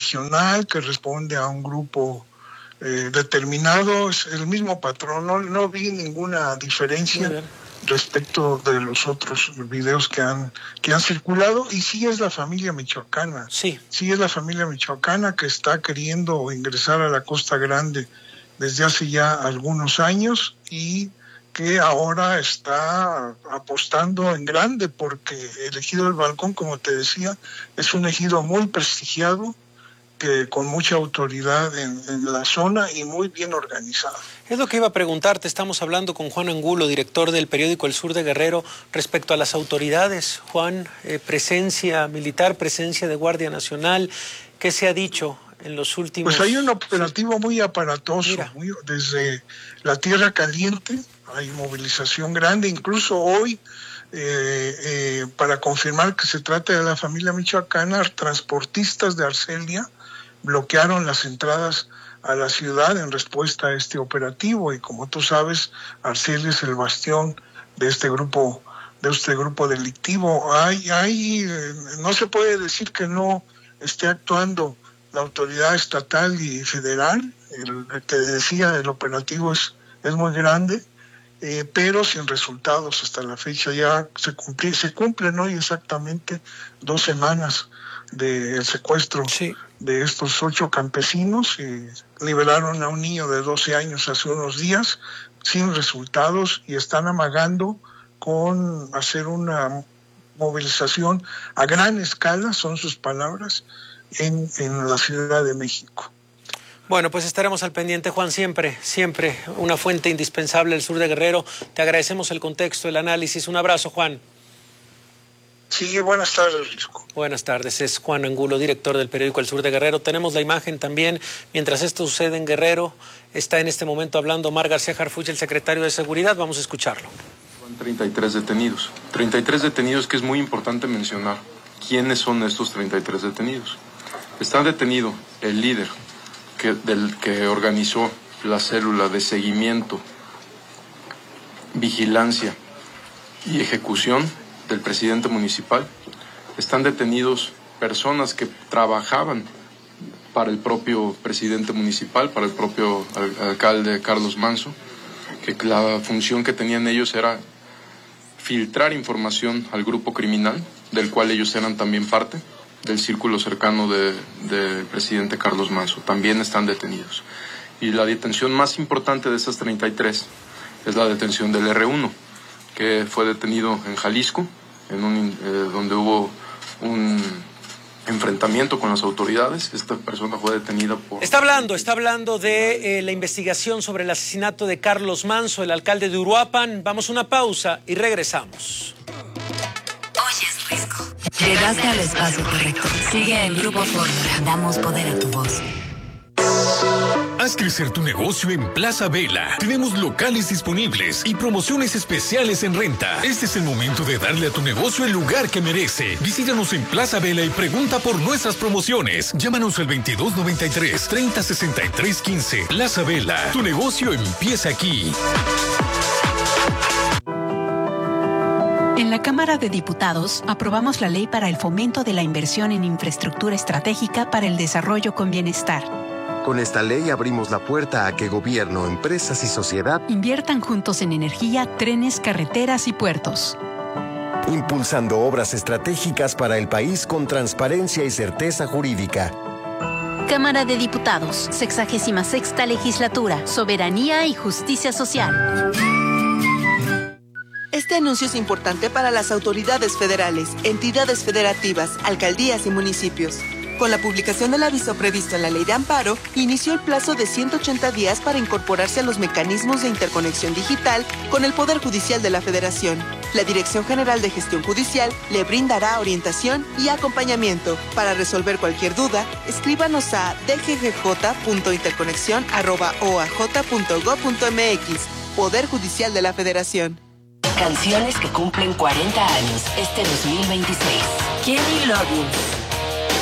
regional que responde a un grupo determinado, es el mismo patrón, no vi ninguna diferencia respecto de los otros videos que han circulado, y sí es la familia michoacana, sí es la familia michoacana que está queriendo ingresar a la Costa Grande desde hace ya algunos años y que ahora está apostando en grande porque el ejido del Balcón, como te decía, es un ejido muy prestigiado, que con mucha autoridad en la zona y muy bien organizado. Es lo que iba a preguntarte. Estamos hablando con Juan Angulo, director del periódico El Sur de Guerrero, respecto a las autoridades. Juan, presencia militar, presencia de Guardia Nacional, ¿qué se ha dicho en los últimos...? Pues hay un operativo muy aparatoso, desde la Tierra Caliente, hay movilización grande, incluso hoy, para confirmar que se trata de la familia michoacana, transportistas de Arcelia bloquearon las entradas a la ciudad en respuesta a este operativo, y como tú sabes, Arcelia es el bastión de este grupo delictivo. No se puede decir que no esté actuando la autoridad estatal y federal. El que decía, el operativo es muy grande, pero sin resultados hasta la fecha. Ya se cumplen hoy exactamente 2 semanas del secuestro de estos 8 campesinos, y liberaron a un niño de 12 años hace unos días sin resultados, y están amagando con hacer una movilización a gran escala, son sus palabras, en la Ciudad de México. Bueno, pues estaremos al pendiente, Juan, siempre una fuente indispensable del sur de Guerrero. Te agradecemos el contexto, el análisis. Un abrazo, Juan. Sí, buenas tardes, Risco. Buenas tardes, es Juan Angulo, director del periódico El Sur de Guerrero. Tenemos la imagen también. Mientras esto sucede en Guerrero, está en este momento hablando Omar García Harfuch, el secretario de Seguridad. Vamos a escucharlo. Son 33 detenidos. 33 detenidos, que es muy importante mencionar. ¿Quiénes son estos 33 detenidos? Está detenido el líder del que organizó la célula de seguimiento, vigilancia y ejecución del presidente municipal. Están detenidos personas que trabajaban para el propio presidente municipal, para el propio alcalde Carlos Manso, que la función que tenían ellos era filtrar información al grupo criminal, del cual ellos eran también parte, del círculo cercano del presidente Carlos Manso. También están detenidos. Y la detención más importante de esas 33 es la detención del R1, que fue detenido en Jalisco, donde hubo un enfrentamiento con las autoridades. Esta persona fue detenida por... Está hablando de la investigación sobre el asesinato de Carlos Manso, el alcalde de Uruapan. Vamos a una pausa y regresamos. Oyes, Risco. Llegaste al espacio correcto. Sigue en Grupo Fórmula. Damos poder a tu voz. Haz crecer tu negocio en Plaza Vela. Tenemos locales disponibles y promociones especiales en renta. Este es el momento de darle a tu negocio el lugar que merece. Visítanos en Plaza Vela y pregunta por nuestras promociones. Llámanos al 2293-306315. Plaza Vela. Tu negocio empieza aquí. En la Cámara de Diputados aprobamos la ley para el fomento de la inversión en infraestructura estratégica para el desarrollo con bienestar. Con esta ley abrimos la puerta a que gobierno, empresas y sociedad inviertan juntos en energía, trenes, carreteras y puertos. Impulsando obras estratégicas para el país con transparencia y certeza jurídica. Cámara de Diputados, 66ª Legislatura, Soberanía y Justicia Social. Este anuncio es importante para las autoridades federales, entidades federativas, alcaldías y municipios. Con la publicación del aviso previsto en la Ley de Amparo, inició el plazo de 180 días para incorporarse a los mecanismos de interconexión digital con el Poder Judicial de la Federación. La Dirección General de Gestión Judicial le brindará orientación y acompañamiento. Para resolver cualquier duda, escríbanos a dggj.interconexión@oaj.gov.mx. Poder Judicial de la Federación. Canciones que cumplen 40 años este 2026. Kenny Loggins.